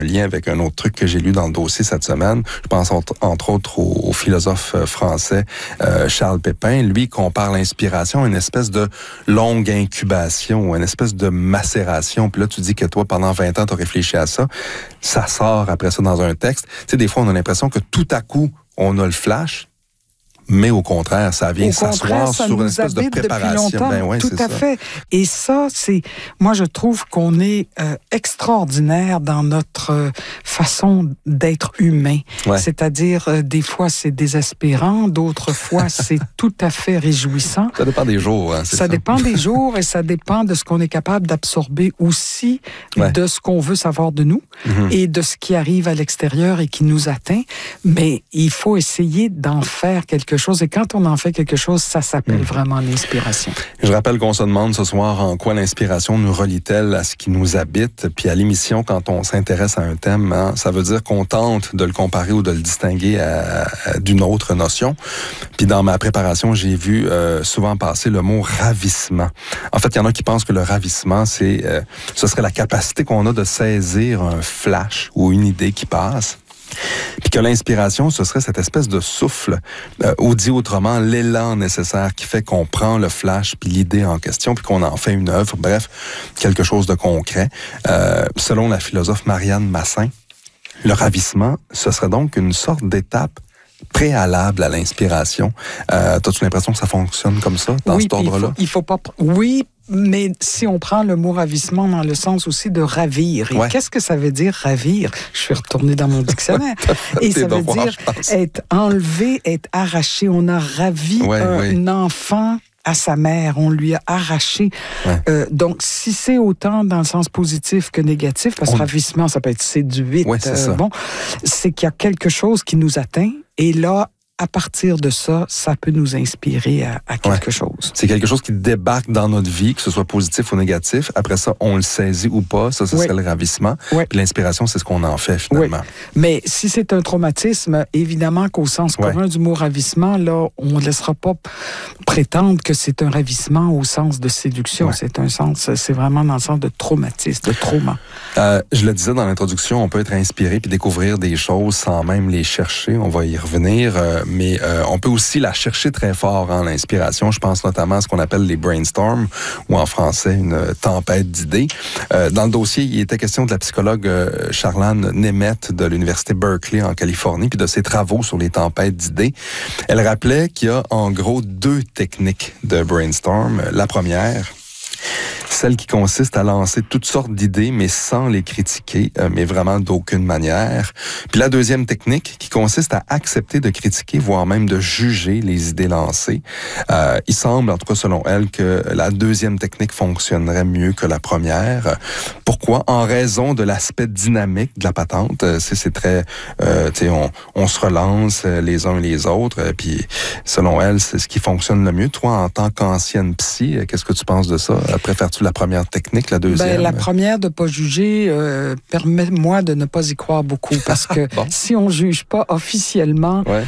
lien avec un autre truc que j'ai lu dans le dossier cette semaine. Je pense entre autres au philosophe français Charles Pépin. Lui compare l'inspiration à une espèce de longue incubation, une espèce de macération. Puis là, tu dis que toi, pendant 20 ans, tu as réfléchi à ça. Ça sort après ça dans un texte. Tu sais, des fois, on a l'impression que tout à coup, on a le flash. Mais au contraire, ça vient s'asseoir sur une espèce de préparation. Ben ouais, tout à fait. Et ça, moi, je trouve qu'on est extraordinaire dans notre façon d'être humain. Ouais. C'est-à-dire, des fois, c'est désespérant, d'autres fois, c'est tout à fait réjouissant. Ça dépend des jours. Hein, ça dépend des jours et ça dépend de ce qu'on est capable d'absorber aussi, de ce qu'on veut savoir de nous et de ce qui arrive à l'extérieur et qui nous atteint. Mais il faut essayer d'en faire quelque chose. Et quand on en fait quelque chose, ça s'appelle vraiment l'inspiration. Je rappelle qu'on se demande ce soir en quoi l'inspiration nous relie-t-elle à ce qui nous habite. Puis à l'émission, quand on s'intéresse à un thème, hein, ça veut dire qu'on tente de le comparer ou de le distinguer d'une autre notion. Puis dans ma préparation, j'ai vu souvent passer le mot ravissement. En fait, il y en a qui pensent que le ravissement, ce serait la capacité qu'on a de saisir un flash ou une idée qui passe. Puis que l'inspiration, ce serait cette espèce de souffle, ou dit autrement, l'élan nécessaire qui fait qu'on prend le flash puis l'idée en question, puis qu'on en fait une œuvre, bref, quelque chose de concret. Selon la philosophe Marianne Massin, le ravissement, ce serait donc une sorte d'étape préalable à l'inspiration. T'as-tu l'impression que ça fonctionne comme ça, dans cet ordre-là? Il faut pas... Oui, mais si on prend le mot ravissement dans le sens aussi de ravir, et qu'est-ce que ça veut dire ravir? Je suis retournée dans mon dictionnaire. Et ça veut dire être enlevé, être arraché. On a ravi un enfant à sa mère, on lui a arraché. Donc, si c'est autant dans le sens positif que négatif, parce que ravissement, ça peut être séduite, c'est qu'il y a quelque chose qui nous atteint, et là, à partir de ça, ça peut nous inspirer à quelque chose. C'est quelque chose qui débarque dans notre vie, que ce soit positif ou négatif. Après ça, on le saisit ou pas. Ça serait le ravissement. Puis l'inspiration, c'est ce qu'on en fait, finalement. Mais si c'est un traumatisme, évidemment qu'au sens commun du mot ravissement, là, on ne laissera pas prétendre que c'est un ravissement au sens de séduction. C'est vraiment dans le sens de traumatisme, de trauma. Je le disais dans l'introduction, on peut être inspiré puis découvrir des choses sans même les chercher. On va y revenir. Mais on peut aussi la chercher très fort, l'inspiration. Je pense notamment à ce qu'on appelle les brainstorms, ou en français, une tempête d'idées. Dans le dossier, il était question de la psychologue Charlane Nemeth de l'Université Berkeley en Californie, puis de ses travaux sur les tempêtes d'idées. Elle rappelait qu'il y a en gros 2 techniques de brainstorm. La première, celle qui consiste à lancer toutes sortes d'idées, mais sans les critiquer, mais vraiment d'aucune manière. Puis la deuxième technique, qui consiste à accepter de critiquer, voire même de juger les idées lancées. Il semble, en tout cas selon elle, que la deuxième technique fonctionnerait mieux que la première. Pourquoi? En raison de l'aspect dynamique de la patente. C'est très... on se relance les uns les autres, puis selon elle, c'est ce qui fonctionne le mieux. Toi, en tant qu'ancienne psy, qu'est-ce que tu penses de ça? Préfères-tu la première technique, la deuxième? La première, de ne pas juger, permet-moi de ne pas y croire beaucoup. Parce que si on ne juge pas officiellement, moi,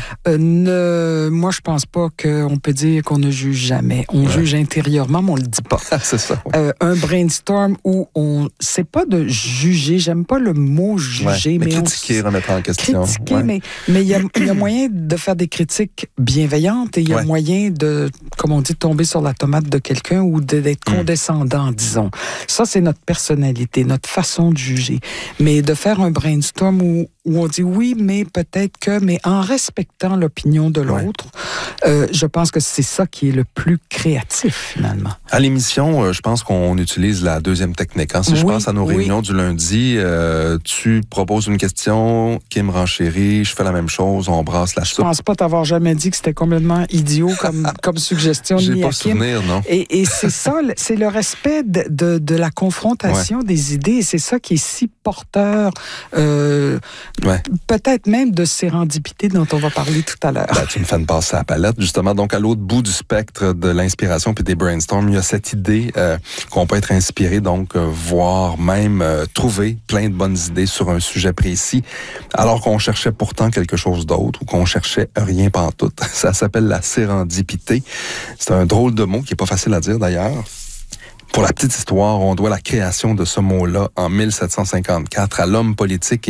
je pense pas qu'on peut dire qu'on ne juge jamais. On juge intérieurement, mais on ne le dit pas. C'est ça. Un brainstorm où c'est pas de juger, j'aime pas le mot juger. Mais critiquer, remettre en question. Critiquer, mais il y a moyen de faire des critiques bienveillantes et il y a moyen de, comme on dit, tomber sur la tomate de quelqu'un ou d'être condescendant, disons. Ça, c'est notre personnalité, notre façon de juger. Mais de faire un brainstorm où on dit oui, mais peut-être que, mais en respectant l'opinion de l'autre, je pense que c'est ça qui est le plus créatif, finalement. À l'émission, je pense qu'on utilise la deuxième technique. Si je pense à nos réunions du lundi, tu proposes une question, Kim renchérit, je fais la même chose, on brasse la soupe. Je pense pas t'avoir jamais dit que c'était complètement idiot comme suggestion. J'ai pas souvenir, non. Et c'est ça, c'est le respect de la confrontation des idées, et c'est ça qui est si porteur, peut-être même de sérendipité dont on va parler tout à l'heure. Tu me fais une passe à la palette, justement. Donc, à l'autre bout du spectre de l'inspiration puis des brainstorms, il y a cette idée qu'on peut être inspiré, donc voire même trouver plein de bonnes idées sur un sujet précis, alors qu'on cherchait pourtant quelque chose d'autre ou qu'on cherchait rien pantoute. Ça s'appelle la sérendipité. C'est un drôle de mot qui est pas facile à dire d'ailleurs. Pour la petite histoire, on doit la création de ce mot-là en 1754 à l'homme politique